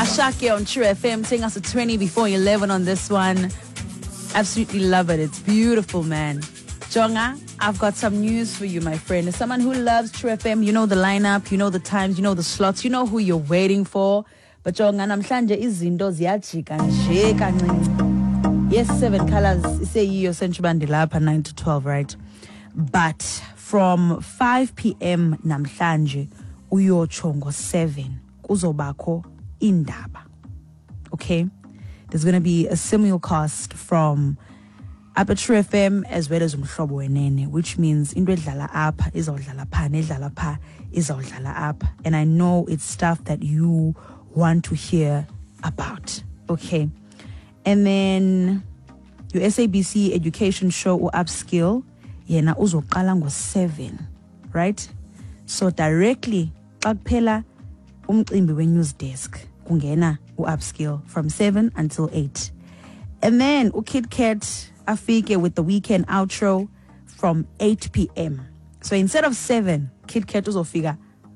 Shaki on True FM, taking us to 20 before 11 on this one. Absolutely love it. It's beautiful, man. Jonga, I've got some news for you, my friend. As someone who loves True FM, you know the lineup, you know the times, you know the slots, you know who you're waiting for. But Jonga, namhlanje izinto ziyajika nje kancinci. Yes, 7 colors. Say you Central Bandilapa 9 to 12, right? But from 5 p.m. namhlanje uyochongo 7 kuzobakho indaba. Okay? There's going to be a simulcast from True FM as well as Umhlobo Wenene, which means into edlala apha izawudlala pha nedlala pha izawudlala apha. And I know it's stuff that you want to hear about. Okay? And then your SABC education show or upskill yena uzoqala ngo-7, right? So directly xa kuphela umcimbi we-news desk kungena u-upskill from 7 until 8. And then uKid Kat afike with the weekend outro from 8 p.m. So instead of 7, Kid Kat uzofika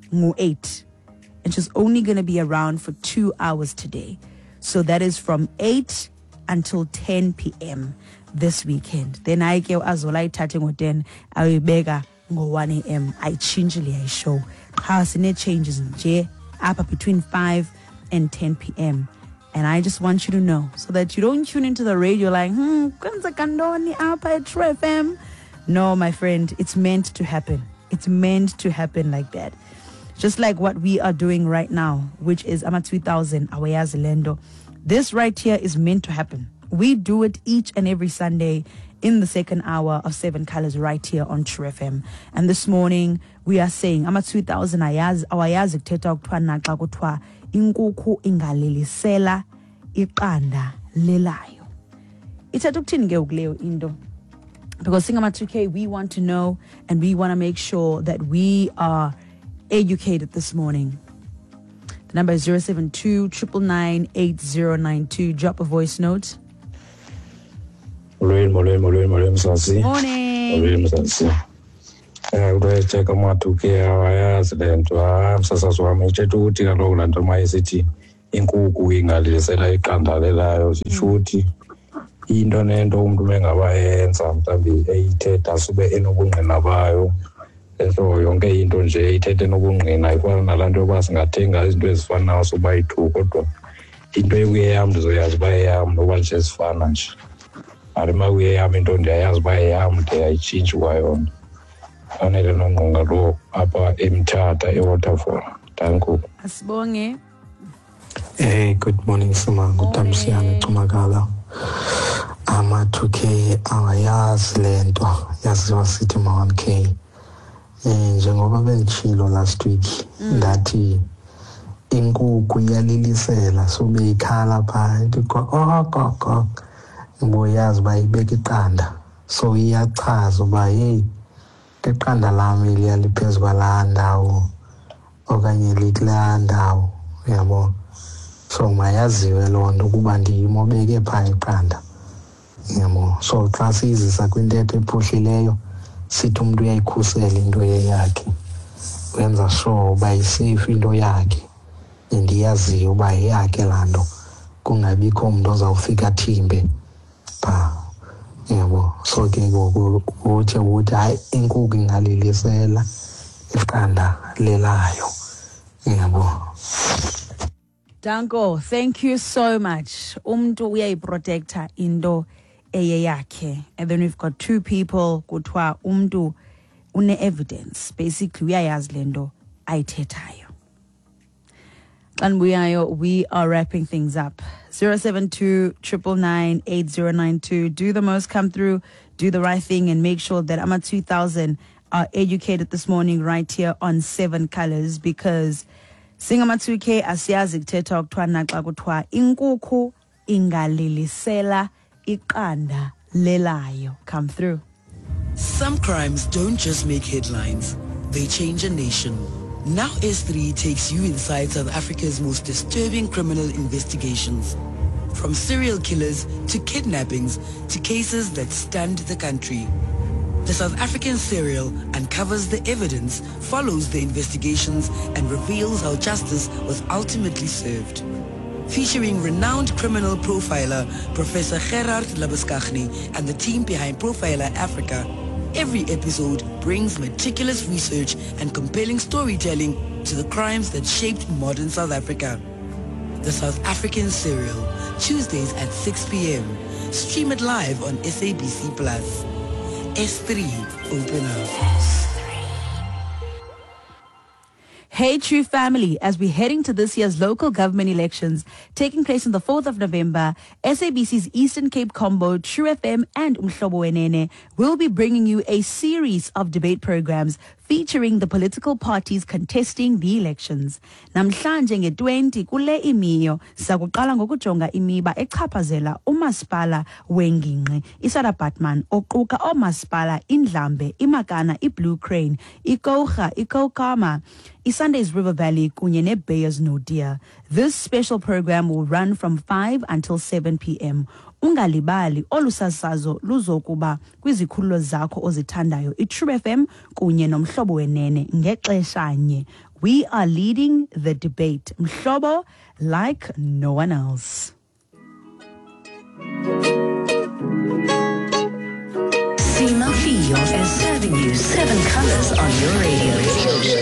ngo-8. And she's only going to be around for 2 hours today. So that is from 8 until 10 p.m. this weekend. Then I ke azola ithathe ngo-10 ayibeka ngo-1 a.m. ayitshintshile ayishow. Xa sine changes nje apha between 5 and 10 p.m. And I just want you to know so that you don't tune into the radio like, kwenza kandoni apha at True FM. No, my friend, it's meant to happen. It's meant to happen like that. Just like what we are doing right now, which is Ama 2000 Awayazi Lendo. This right here is meant to happen. We do it each and every Sunday in the second hour of 7 Colors right here on True FM. And this morning, we are saying, Ama 2000 awayazi kuthetha ukuthiwa naxa kuthiwa inkukhu ingalilisela iqanda lelayo. Ithatha ukuthini ke ukuleyo into? Because Singama 2K, we want to know and we want to make sure that we are educated this morning. The number is 072 999 8092. Drop a voice note. Morning. Kuthiwa kama 2K awayazi le nto msasazi wami ithetha ukuthi kaloku laa nto mayisithi inkukhu ingalilisela iqanda lelayo zitsho ukuthi into nento umntu bengabayenza mhlawumbi eyithetha sube enobungqina bayo. So yonke into nje ithethe enobungqina ifana nalaa nto yoba singathenga izinto ezifanayo soba yi-2 kodwa into ekuyeyam ndizoyazi uba yeyam noba nje zifana nje. Mari ma kuyeyam into ndiyayazi uba yeyam ndiyayitshintshi kwayona. Fanele nongqonga lo apha eMthatha eWaterfall. Danko. Asibonge. Hey, good morning Simangu Tamsiyane Cumakala. Ama 2K awayazi le nto yaziwa sithi ma 1K. Njengoba benditshilo last week ndathi inkukhu iyalilisela sobe ikhala phaa ikho ngoyazi uba ibeka iqanda so iyachaza uba hey iqanda lami liyaliphezu kwalaa ndawo okanye likulaa ndawo uyabo. So mayaziwe loo nto ukuba ndiyimobeke phaa iqanda uyabo. So xa siyizisa kwintetho ephuhlileyo sithi umntu uyayikhusela into yakhe wenza sure uba isafe into yakhe ndiyaziyo uba yakhe laa nto kungabikho umntu ozawufika thimbe phaa yabo. So ke ngoku uthi hayi inkukhu ingalilisela iqanda lelayo yabo. Danko, thank you so much. Umntu uyayiprotecta into eyeyakhe. And then we've got 2 people kuthiwa umntu une evidence. Basically uyayazi le nto ayithethayo. Xanbuyayo, we are wrapping things up. 072 999 8092. Do the most, come through, do the right thing, and make sure that Ama 2000 are educated this morning right here on 7 Colors, because Singama 2K asiyazi kuthetha ukuthiwa naxa kuthiwa inkukhu ingalilisela iqanda lelayo. Come through. Some crimes don't just make headlines, they change a nation. Now S3 takes you inside South Africa's most disturbing criminal investigations. From serial killers to kidnappings to cases that stunned the country. The South African serial uncovers the evidence, follows the investigations, and reveals how justice was ultimately served. featuring renowned criminal profiler Professor Gerard Labuschagne and the team behind Profiler Africa. Every episode brings meticulous research and compelling storytelling to the crimes that shaped modern South Africa. The South African Serial, Tuesdays at 6 p.m. Stream it live on SABC+. S3, open up. Hey, True Family, as we're heading to this year's local government elections taking place on the 4th of November, SABC's Eastern Cape combo, True FM and Umhlobo Wenene, will be bringing you a series of debate programs featuring the political parties contesting the elections. Namhlanje nge-20 kule imiyo sakuqala ngokujonga imiba echaphazela umasipala wengingqi iSarah Baartman oquka omasipala iNdlambe, iMagana, iBlue Crane, iKouga, iKouKama, iSundays River Valley kunye neBeyers Naudé. This special program will run from 5 until 7 p.m. Ungalibali olusasazo luzokuba kwizikhululo zakho ozithandayo iTrue FM kunye nomhlobo wenene ngexeshanye. We are leading the debate. Mhlobo like no one else. Sima Fio is serving you 7 colors on your radio.